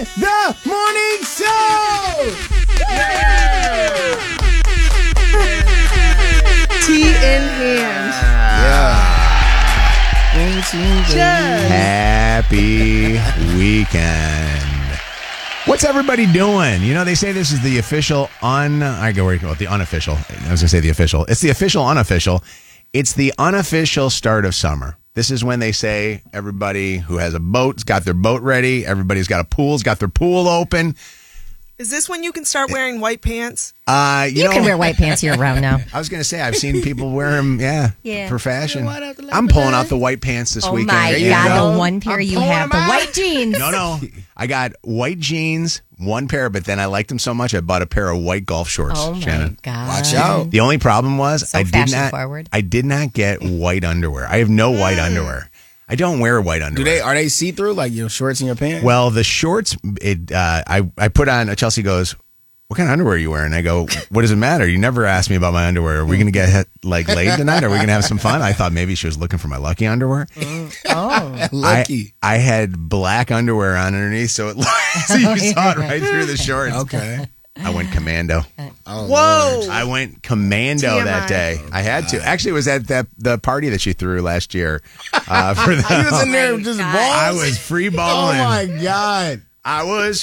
the morning show. Tea in hand. Happy weekend. What's everybody doing? You know, they say this is the official the unofficial. I was going to say the official. It's the official unofficial. It's the unofficial start of summer. This is when they say everybody who has a boat's got their boat ready. Everybody's got a pool's got their pool open. Is this when you can start wearing white pants? You can wear white pants year round now. I was going to say, I've seen people wear them, for fashion. You I'm pulling out the white pants this weekend. Oh, my God. The one pair you have, the white jeans. No. I got white jeans, one pair, but then I liked them so much, I bought a pair of white golf shorts, Oh, my Shannon. God. Watch out. The only problem was So fashion forward. I did not get white underwear. I have no white underwear. I don't wear white underwear. Are they see-through, like your shorts and your pants? Well, the shorts, I put on, Chelsea goes, what kind of underwear are you wearing? I go, what does it matter? You never asked me about my underwear. Are we going to get laid tonight? Are we going to have some fun? I thought maybe she was looking for my Lucky underwear. Oh. Lucky. I had black underwear on underneath, so you saw it right through the shorts. Okay. I went commando. Oh, Whoa. Lord. I went commando TMI. that day. I had to. Actually, it was at the party that she threw last year. For He was in there my just God. balls. I was free Oh, balling. my God. I was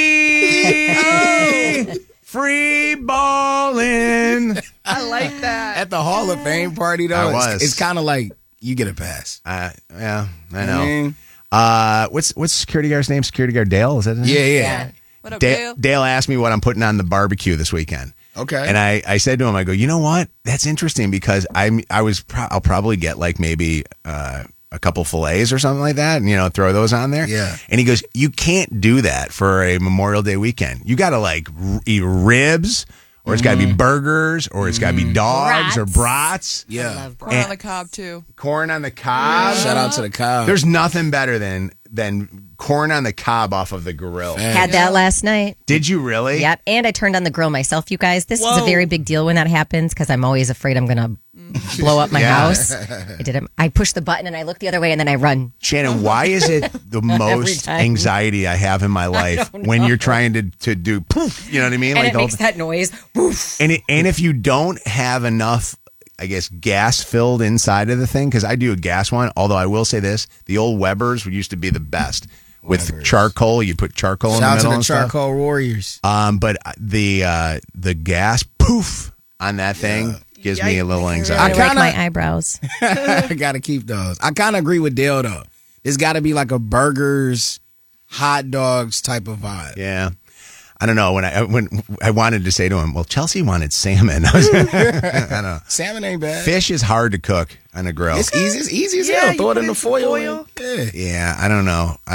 free balling. I like that. At the Hall of Fame party, though, I was. it's kind of like you get a pass. Yeah, I know. I mean, What's security guard's name? Security guard Dale? Is that his name? yeah. What up, Dale asked me what I'm putting on the barbecue this weekend. Okay. And I said to him, I go, you know what? That's interesting because I'll probably get like maybe a couple fillets or something like that, and throw those on there. Yeah. And he goes, you can't do that for a Memorial Day weekend. You got to like eat ribs, or it's got to be burgers, or it's got to be dogs or brats. Yeah. I love Corn on the cob, too. Corn on the cob. Shout out to the cow. There's nothing better than corn on the cob off of the grill. Had that last night. Did you really? Yep. And I turned on the grill myself, you guys. This is a Whoa. very big deal when that happens because I'm always afraid I'm going to blow up my house. I did it. I push the button and I look the other way and then I run. Shannon, why is it the most time. anxiety I have in my life when you're trying to do poof? You know what I mean? And Like it makes that noise. Woof. and if you don't have enough, I guess, gas filled inside of the thing, because I do a gas one. Although I will say this, the old Weber's used to be the best. With Weber's. charcoal, you put charcoal in the Shout out middle to the and stuff. Charcoal Warriors. But the gas poof on that thing gives me a little I anxiety. like my eyebrows. I got to keep those. I kind of agree with Dale, though. It's got to be like a burgers, hot dogs type of vibe. Yeah. I don't know. When I wanted to say to him, well, Chelsea wanted salmon. I don't know. Salmon ain't bad. Fish is hard to cook on a grill. It's easy as Yeah, hell. you Throw it put in the in some foil. foil. Yeah. Yeah, I don't know.